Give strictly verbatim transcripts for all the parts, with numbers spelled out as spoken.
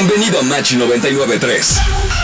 Bienvenido a Match noventa y nueve punto tres.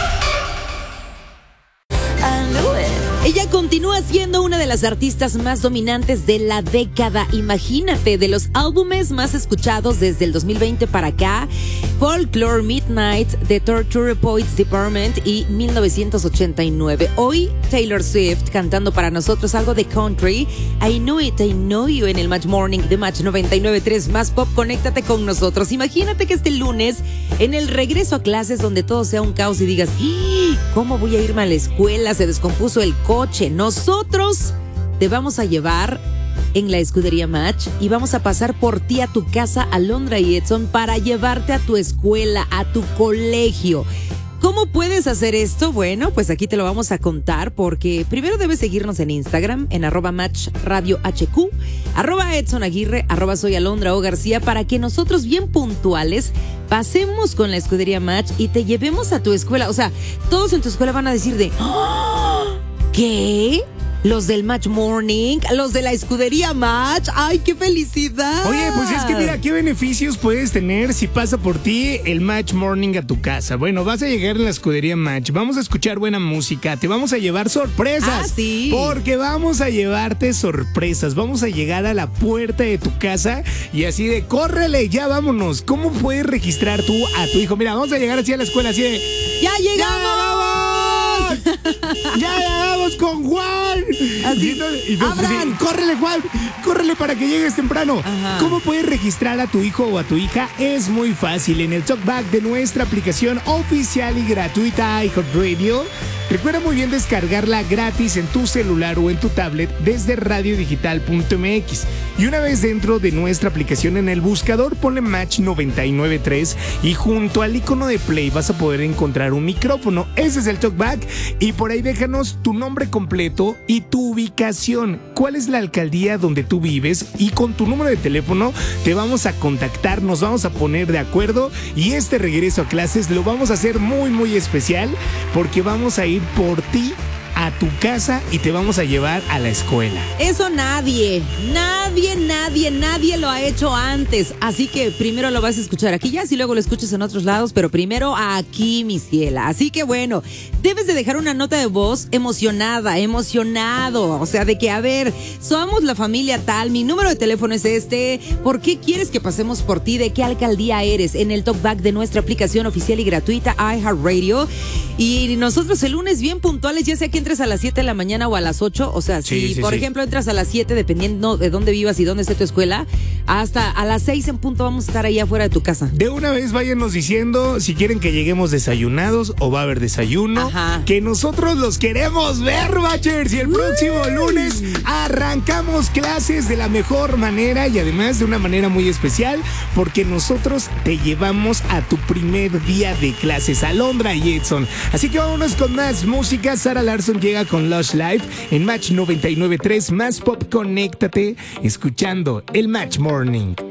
Ella continúa siendo una de las artistas más dominantes de la década. Imagínate, de los álbumes más escuchados desde el dos mil veinte para acá: Folklore, Midnight, The Torture Poets Department y mil novecientos ochenta y nueve. Hoy Taylor Swift cantando para nosotros algo de country. I Knew It, I Know You en el Match Morning de Match noventa y nueve punto tres. Más pop, conéctate con nosotros. Imagínate que este lunes, en el regreso a clases donde todo sea un caos y digas: ¿cómo voy a irme a la escuela? Se descompuso el coche. Nosotros te vamos a llevar en la escudería Match y vamos a pasar por ti a tu casa, Alondra y Edson, para llevarte a tu escuela, a tu colegio. ¿Cómo puedes hacer esto? Bueno, pues aquí te lo vamos a contar, porque primero debes seguirnos en Instagram, en arroba Match Radio H Q, arroba Edson Aguirre, arroba Soy Alondra O García, para que nosotros bien puntuales pasemos con la escudería Match y te llevemos a tu escuela. O sea, todos en tu escuela van a decir de ¿qué? Los del Match Morning, los de la escudería Match. ¡Ay, qué felicidad! Oye, pues es que mira, ¿qué beneficios puedes tener si pasa por ti el Match Morning a tu casa? Bueno, vas a llegar en la escudería Match, vamos a escuchar buena música, te vamos a llevar sorpresas. Ah, sí. Porque vamos a llevarte sorpresas, vamos a llegar a la puerta de tu casa y así de, córrele, ya vámonos. ¿Cómo puedes registrar tú a tu hijo? Mira, vamos a llegar así a la escuela, así de, ¡ya llegamos! ¡Ya llegamos con Juan! Así, y entonces, sí, córrele, Juan, córrele para que llegues temprano. Ajá. ¿Cómo puedes registrar a tu hijo o a tu hija? Es muy fácil. En el talkback de nuestra aplicación oficial y gratuita iHeartRadio. Recuerda muy bien descargarla gratis en tu celular o en tu tablet desde radio digital punto m x. Y una vez dentro de nuestra aplicación, en el buscador ponle Match noventa y nueve punto tres y junto al icono de play vas a poder encontrar un micrófono. Ese es el talkback y por ahí déjanos tu nombre completo y tu ubicación. ¿Cuál es la alcaldía donde tú vives? Y con tu número de teléfono te vamos a contactar, nos vamos a poner de acuerdo y este regreso a clases lo vamos a hacer muy muy especial porque vamos a ir por ti a tu casa y te vamos a llevar a la escuela. Eso nadie, nadie, nadie, nadie lo ha hecho antes. Así que primero lo vas a escuchar aquí, ya si luego lo escuchas en otros lados, pero primero aquí, mi ciela. Así que bueno, debes de dejar una nota de voz emocionada, emocionado. O sea, de que, a ver, somos la familia tal, mi número de teléfono es este. ¿Por qué quieres que pasemos por ti? ¿De qué alcaldía eres? En el talkback de nuestra aplicación oficial y gratuita iHeartRadio. Y nosotros el lunes bien puntuales, ya sea que entres a las siete de la mañana o a las ocho, o sea, sí, si sí, por sí. ejemplo entras a las siete, dependiendo de dónde vivas y dónde esté tu escuela, hasta a las seis en punto vamos a estar ahí afuera de tu casa. De una vez váyanos diciendo si quieren que lleguemos desayunados o va a haber desayuno. Ajá. Que nosotros los queremos ver, Bachers. Y el próximo lunes arrancamos clases de la mejor manera y además de una manera muy especial porque nosotros te llevamos a tu primer día de clases, Alondra y Edson. Así que vámonos con más música. Sarah Larson llega con Lush Life en Match noventa y nueve punto tres. Más pop, conéctate escuchando el Match Morning.